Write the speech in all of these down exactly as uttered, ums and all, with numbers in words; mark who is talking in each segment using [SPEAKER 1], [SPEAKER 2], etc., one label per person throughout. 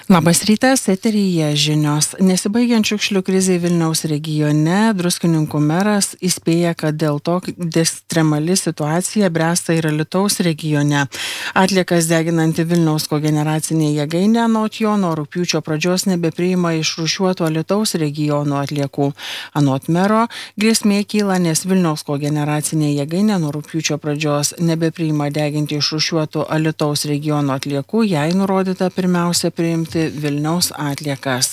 [SPEAKER 1] Labas rytas, eteryje žinios. Nesibaigiant šiukšlių krizei Vilniaus regione, Druskininkų meras įspėja, kad dėl to ekstremali situacija bręsta ir Alytaus regione. Atliekas deginanti Vilniaus kogeneracinė jėgainė anot jo nuo rugpjūčio pradžios nebepriima išrūšiuotų Alytaus regiono atliekų. Anot mero, grėsmė kyla, nes Vilniaus kogeneracinė jėgainė nuo rugpjūčio pradžios nebepriima deginti išrūšiuotų Alytaus regiono atliekų, jai nurodyta pirmiausia priimti Vilniaus atliekas.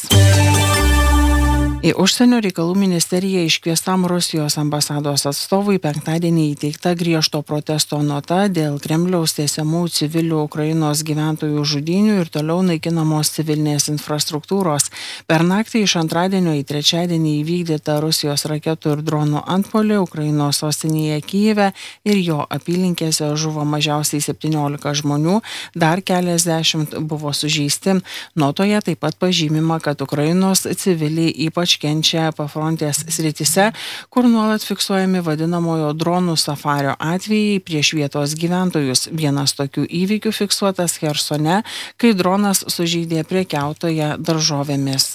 [SPEAKER 1] Į užsienio reikalų ministeriją iškviestam Rusijos ambasados atstovui penktadienį įteikta griežto protesto nota dėl Kremliaus tiesiamų civilių Ukrainos gyventojų žudynių ir toliau naikinamos civilinės infrastruktūros. Per naktį iš antradienio į trečiadienį įvykdyta Rusijos raketų ir dronų antpuolį Ukrainos sostinėje Kijeve ir jo apylinkėse žuvo mažiausiai septyniolika žmonių, dar keliasdešimt buvo sužeisti. Notoje taip pat pažymima, kad Ukrainos civiliai ypač kenčia pafrontės srityse, kur nuolat fiksuojami vadinamojo dronų safario atvejai prieš vietos gyventojus. Vienas tokių įvykių fiksuotas Chersone, kai dronas sužeidė prekiautoją daržovėmis.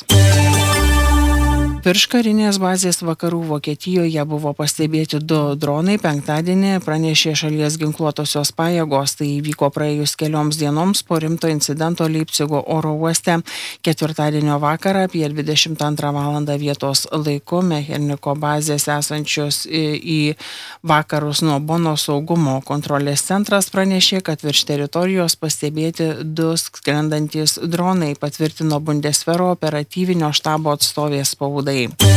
[SPEAKER 1] Virš karinės bazės vakarų Vokietijoje buvo pastebėti du dronai. Penktadienį pranešė šalies ginkluotosios pajėgos. Tai įvyko praėjus kelioms dienoms po rimto incidento Leipcigo oro uoste. Ketvirtadienio vakarą apie dvidešimt antrą valandą vietos laiku Mecherniko bazės esančios į vakarus nuo Bono saugumo kontrolės centras pranešė, kad virš teritorijos pastebėti du skrendantys dronai, patvirtino Bundesvero operatyvinio štabo atstovė spaudai.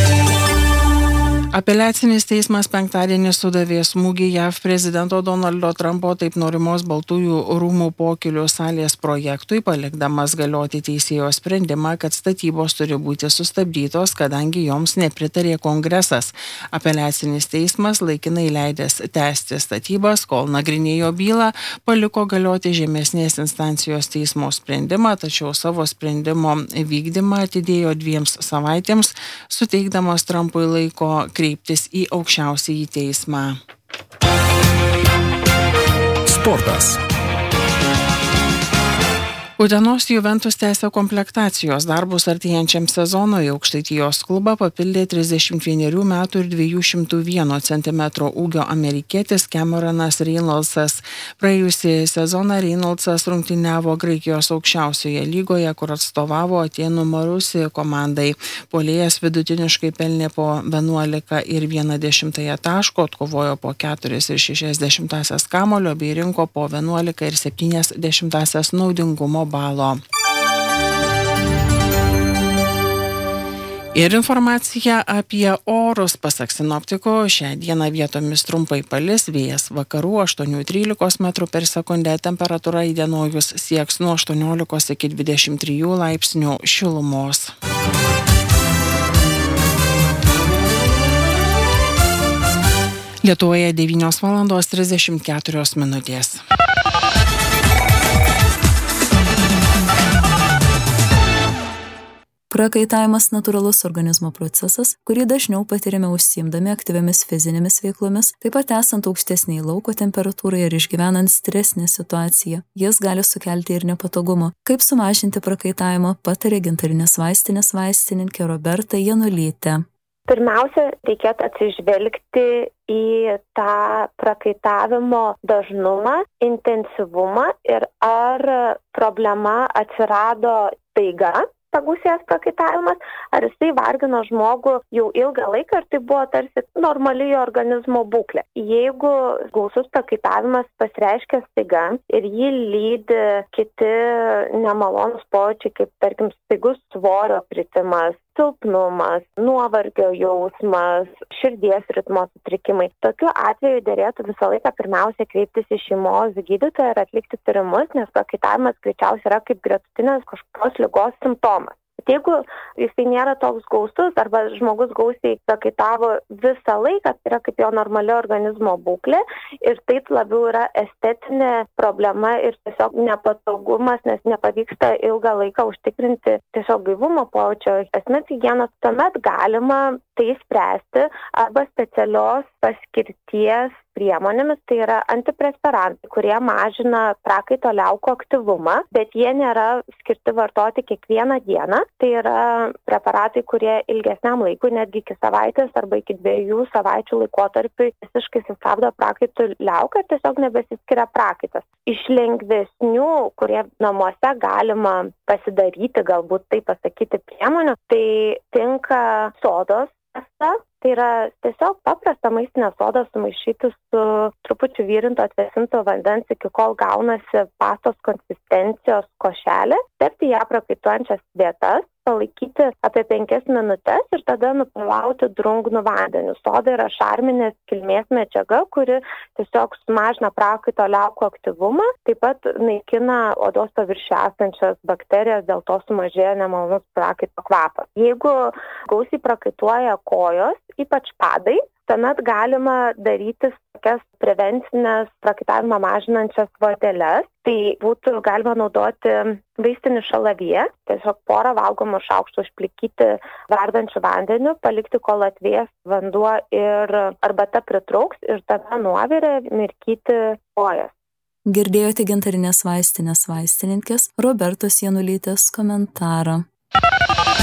[SPEAKER 1] Apeliacinis teismas penktadienį sudavė smūgį J A V prezidento Donaldo Trumpo taip norimos Baltųjų rūmų pokylių salės projektui, palikdamas galioti teisėjo sprendimą, kad statybos turi būti sustabdytos, kadangi joms nepritarė kongresas. Apeliacinis teismas laikinai leidęs tęsti statybas, kol nagrinėjo bylą, paliko galioti žemesnės instancijos teismo sprendimą, tačiau savo sprendimo vykdymą atidėjo dviems savaitėms, suteikdamas Trumpui laiko kreiptis į aukščiausiąjį teismą.
[SPEAKER 2] Sportas.
[SPEAKER 1] Utenos Juventus tęsia komplektacijos darbus artėjančiam sezonui. Aukštaitijos klubą papildė trisdešimt vienerių metų ir dviejų šimtų vieno centimetro ūgio amerikietis Cameronas Reynoldsas. Praėjusį sezoną Reynoldsas rungtyniavo Graikijos aukščiausioje lygoje, kur atstovavo Atėnų Marusi komandai. Puolėjas vidutiniškai pelnė po vienuolika ir vieną dešimtąją taško, atkovojo po keturis ir šešias dešimtąsias kamulio bei rinko po vienuolika ir septynias dešimtąsias naudingumo balo. Ir informacija apie orus. Pasak sinoptiko, šią dieną vietomis trumpai palis, vėjas vakarų aštuonių trylikos metrų per sekundę, temperatūra įdienojus sieks nuo aštuoniolikos iki dvidešimt trijų laipsnių šilumos. Lietuvoje devynios valandos trisdešimt keturios minutės.
[SPEAKER 3] Prakaitavimas natūralus organizmo procesas, kurį dažniau patiriame užsiimdami aktyviamis fizinėmis veiklomis, taip pat esant aukštesniai lauko temperatūrai ir išgyvenant stresinę situaciją. Jis gali sukelti ir nepatogumą. Kaip sumažinti prakaitavimą, patarė gintarinės vaistinės vaistininkė Roberta Janulytė.
[SPEAKER 4] Pirmiausia, reikėtų atsižvelgti į tą prakaitavimo dažnumą, intensyvumą ir ar problema atsirado staiga. Pagusėjęs prakaitavimas, ar jisai vargino žmogų jau ilgą laiką ir tai buvo tarsi normali jo organizmo būklė. Jeigu gausus prakaitavimas pasireiškia staiga ir jį lydi kiti nemalonūs pojūčiai, kaip tarkim staigus svorio kritimas, silpnumas, nuovargio jausmas, širdies ritmo sutrikimai. Tokiu atveju derėtų visą laiką pirmiausia kreiptis į šeimos gydytoją ir atlikti tyrimus, nes prakaitavimas greičiausiai yra kaip gretutinės kažkokios ligos simptomas. Jeigu jisai nėra toks gausus arba žmogus gausiai prakaitavo visą laiką, tai yra kaip jo normali organizmo būklė ir taip labiau yra estetinė problema ir tiesiog nepatogumas, nes nepavyksta ilgą laiką užtikrinti tiesiog gaivumo pojūčio, asmens higienos, tuomet galima tai spręsti arba specialios paskirties priemonėmis, tai yra antiperspirantai, kurie mažina prakaito liaukų aktyvumą, bet jie nėra skirti vartoti kiekvieną dieną. Tai yra preparatai, kurie ilgesniam laikui, netgi iki savaitės arba iki dviejų savaičių laikotarpiui visiškai sustabdo prakaito liauką ir tiesiog nebesiskiria prakaitas. Iš lengvesnių, kurie namuose galima pasidaryti, galbūt tai pasakyti priemonių, tai tinka sodos pasta. Tai yra tiesiog paprasta maistinė soda sumaišyti su trupučiu virinto atvėsinto vandens, iki kol gaunasi pastos konsistencijos košelė, tepti ją prakaituojančias vietas, palaikyti apie penkias minutes ir tada nuplauti drungnu vandeniu. Soda yra šarminės kilmės medžiaga, kuri tiesiog sumažina prakaito liaukų aktyvumą, taip pat naikina odos paviršiuje esančias bakterijas, dėl to sumažėja nemalonus prakaito kvapas. Jeigu gausiai prakaituoja kojos, ypač padai, tuomet galima daryti tokias prevencinės prakaitavimą mažinančias voteles. Tai būtų galima naudoti vaistinį šalaviją, tiesiog porą valgomų šaukštų užplikyti verdančiu vandeniu, palikti kol atvės vanduo ir arbata pritrauks ir tada nuovirę mirkyti kojas.
[SPEAKER 3] Girdėjote Gintarinės vaistinės vaistininkės Robertos Janulytės komentarą.